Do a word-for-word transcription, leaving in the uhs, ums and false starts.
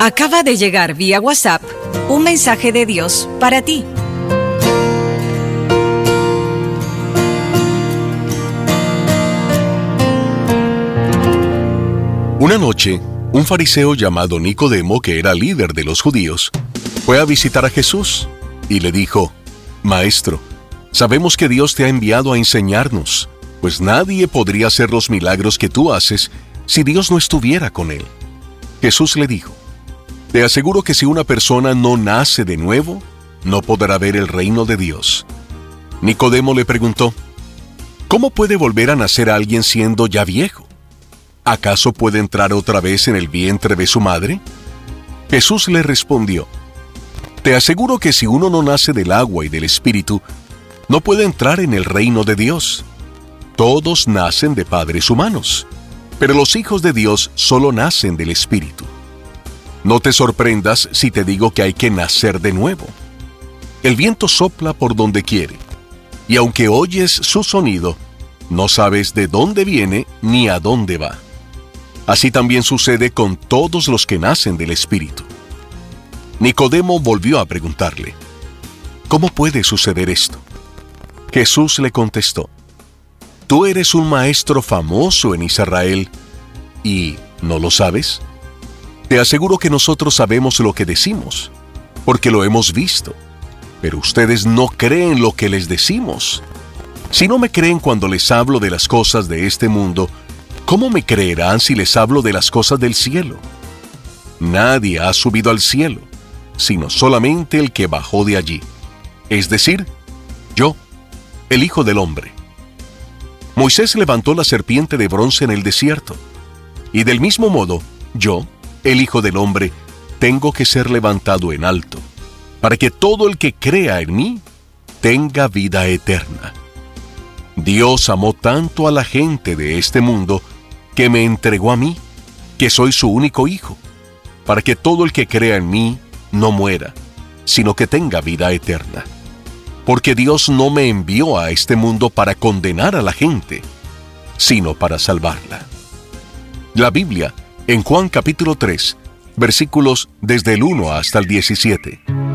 Acaba de llegar vía WhatsApp un mensaje de Dios para ti. Una noche, un fariseo llamado Nicodemo, que era líder de los judíos, fue a visitar a Jesús y le dijo: Maestro, sabemos que Dios te ha enviado a enseñarnos, pues nadie podría hacer los milagros que tú haces si Dios no estuviera con él. Jesús le dijo: Te aseguro que si una persona no nace de nuevo, no podrá ver el reino de Dios. Nicodemo le preguntó: ¿Cómo puede volver a nacer alguien siendo ya viejo? ¿Acaso puede entrar otra vez en el vientre de su madre? Jesús le respondió: Te aseguro que si uno no nace del agua y del Espíritu, no puede entrar en el reino de Dios. Todos nacen de padres humanos, pero los hijos de Dios solo nacen del Espíritu. No te sorprendas si te digo que hay que nacer de nuevo. El viento sopla por donde quiere, y aunque oyes su sonido, no sabes de dónde viene ni a dónde va. Así también sucede con todos los que nacen del Espíritu. Nicodemo volvió a preguntarle: ¿Cómo puede suceder esto? Jesús le contestó: Tú eres un maestro famoso en Israel, ¿y no lo sabes? Te aseguro que nosotros sabemos lo que decimos, porque lo hemos visto, pero ustedes no creen lo que les decimos. Si no me creen cuando les hablo de las cosas de este mundo, ¿cómo me creerán si les hablo de las cosas del cielo? Nadie ha subido al cielo, sino solamente el que bajó de allí, es decir, yo, el Hijo del Hombre. Moisés levantó la serpiente de bronce en el desierto, y del mismo modo, yo, el Hijo del Hombre, tengo que ser levantado en alto, para que todo el que crea en mí tenga vida eterna. Dios amó tanto a la gente de este mundo que me entregó a mí, que soy su único hijo, para que todo el que crea en mí no muera, sino que tenga vida eterna. Porque Dios no me envió a este mundo para condenar a la gente, sino para salvarla. La Biblia, en Juan capítulo tres, versículos desde el uno hasta el diecisiete.